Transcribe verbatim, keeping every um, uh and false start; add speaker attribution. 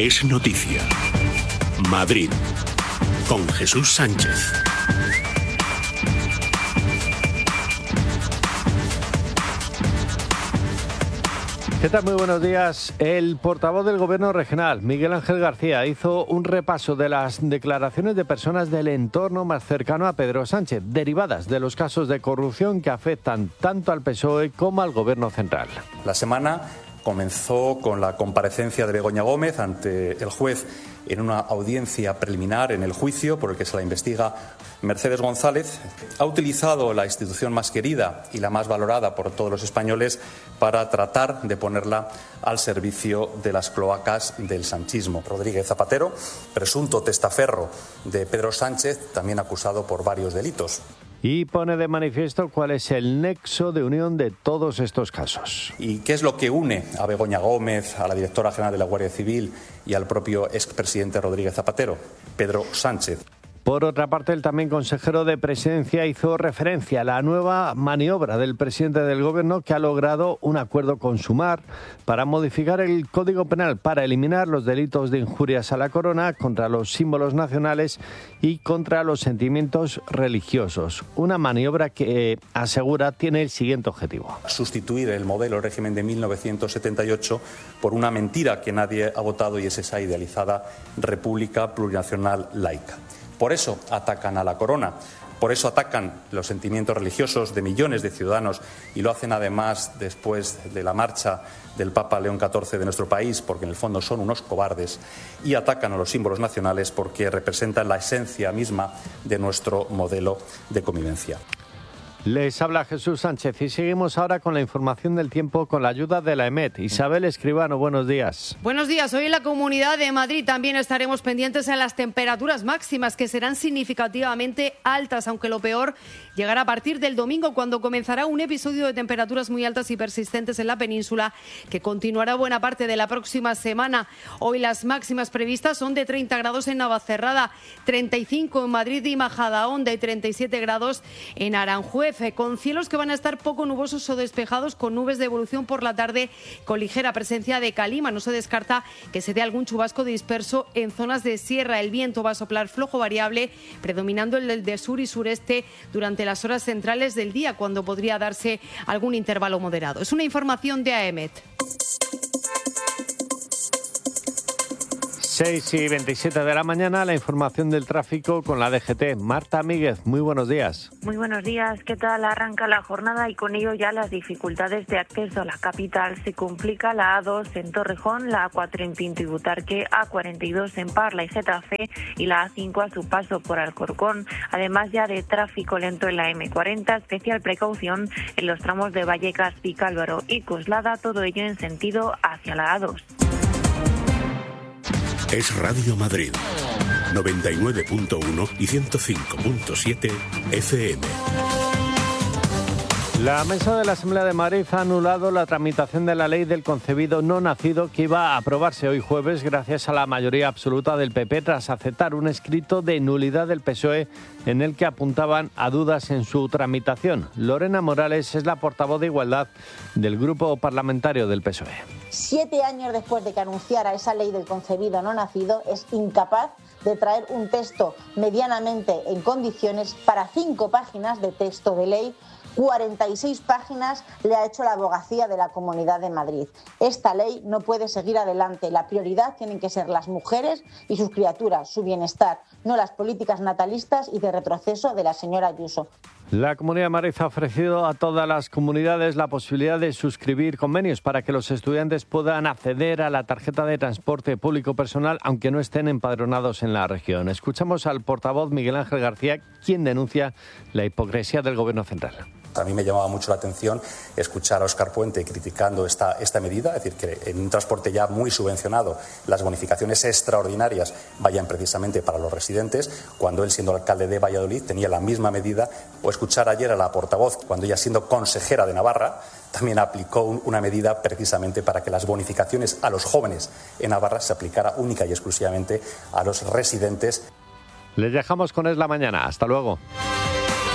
Speaker 1: es noticia. Madrid, con Jesús Sánchez.
Speaker 2: ¿Qué tal? Muy buenos días. El portavoz del Gobierno regional, Miguel Ángel García, hizo un repaso de las declaraciones de personas del entorno más cercano a Pedro Sánchez, derivadas de los casos de corrupción que afectan tanto al P S O E como al Gobierno central.
Speaker 3: La semana comenzó con la comparecencia de Begoña Gómez ante el juez en una audiencia preliminar en el juicio por el que se la investiga Mercedes González. Ha utilizado la institución más querida y la más valorada por todos los españoles para tratar de ponerla al servicio de las cloacas del sanchismo. Rodríguez Zapatero, presunto testaferro de Pedro Sánchez, también acusado por varios delitos.
Speaker 2: Y pone de manifiesto cuál es el nexo de unión de todos estos casos.
Speaker 3: ¿Y qué es lo que une a Begoña Gómez, a la directora general de la Guardia Civil y al propio expresidente Rodríguez Zapatero? Pedro Sánchez.
Speaker 2: Por otra parte, el también consejero de Presidencia hizo referencia a la nueva maniobra del presidente del Gobierno que ha logrado un acuerdo con Sumar para modificar el Código Penal para eliminar los delitos de injurias a la corona, contra los símbolos nacionales y contra los sentimientos religiosos. Una maniobra que, asegura, tiene el siguiente objetivo:
Speaker 3: sustituir el modelo régimen de mil novecientos setenta y ocho por una mentira que nadie ha votado, y es esa idealizada República Plurinacional Laica. Por eso atacan a la corona, por eso atacan los sentimientos religiosos de millones de ciudadanos, y lo hacen además después de la marcha del Papa León catorce de nuestro país, porque en el fondo son unos cobardes, y atacan a los símbolos nacionales porque representan la esencia misma de nuestro modelo de convivencia.
Speaker 2: Les habla Jesús Sánchez y seguimos ahora con la información del tiempo con la ayuda de la EMET. Isabel Escribano, buenos días.
Speaker 4: Buenos días. Hoy en la Comunidad de Madrid también estaremos pendientes en las temperaturas máximas, que serán significativamente altas, aunque lo peor llegará a partir del domingo, cuando comenzará un episodio de temperaturas muy altas y persistentes en la península, que continuará buena parte de la próxima semana. Hoy las máximas previstas son de treinta grados en Navacerrada, treinta y cinco en Madrid y Majadahonda y treinta y siete grados en Aranjuez, con cielos que van a estar poco nubosos o despejados, con nubes de evolución por la tarde, con ligera presencia de calima. No se descarta que se dé algún chubasco disperso en zonas de sierra. El viento va a soplar flojo variable, predominando el de sur y sureste durante las horas centrales del día, cuando podría darse algún intervalo moderado. Es una información de AEMET.
Speaker 2: seis y veintisiete de la mañana, la información del tráfico con la D G T. Marta Míguez, muy buenos días.
Speaker 5: Muy buenos días. ¿Qué tal? Arranca la jornada y con ello ya las dificultades de acceso a la capital. Se complica la A dos en Torrejón, la A cuatro en Pinto y Butarque, A cuarenta y dos en Parla y Getafe y la A cinco a su paso por Alcorcón. Además ya de tráfico lento en la M cuarenta, especial precaución en los tramos de Vallecas, Vicálvaro y Coslada, todo ello en sentido hacia la A dos.
Speaker 1: Es Radio Madrid, noventa y nueve punto uno y ciento cinco punto siete F M.
Speaker 2: La mesa de la Asamblea de Madrid ha anulado la tramitación de la ley del concebido no nacido, que iba a aprobarse hoy jueves gracias a la mayoría absoluta del P P, tras aceptar un escrito de nulidad del P S O E en el que apuntaban a dudas en su tramitación. Lorena Morales es la portavoz de Igualdad del grupo parlamentario del P S O E.
Speaker 6: Siete años después de que anunciara esa ley del concebido no nacido, es incapaz de traer un texto medianamente en condiciones para cinco páginas de texto de ley. cuarenta y seis páginas le ha hecho la abogacía de la Comunidad de Madrid. Esta ley no puede seguir adelante. La prioridad tienen que ser las mujeres y sus criaturas, su bienestar, no las políticas natalistas y de retroceso de la señora Ayuso.
Speaker 2: La Comunidad de Madrid ha ofrecido a todas las comunidades la posibilidad de suscribir convenios para que los estudiantes puedan acceder a la tarjeta de transporte público personal, aunque no estén empadronados en la región. Escuchamos al portavoz Miguel Ángel García, quien denuncia la hipocresía del Gobierno central.
Speaker 3: A mí me llamaba mucho la atención escuchar a Óscar Puente criticando esta, esta medida, es decir, que en un transporte ya muy subvencionado las bonificaciones extraordinarias vayan precisamente para los residentes, cuando él, siendo alcalde de Valladolid, tenía la misma medida. O escuchar ayer a la portavoz, cuando ella, siendo consejera de Navarra, también aplicó un, una medida precisamente para que las bonificaciones a los jóvenes en Navarra se aplicara única y exclusivamente a los residentes.
Speaker 2: Les dejamos con Es la Mañana. Hasta luego.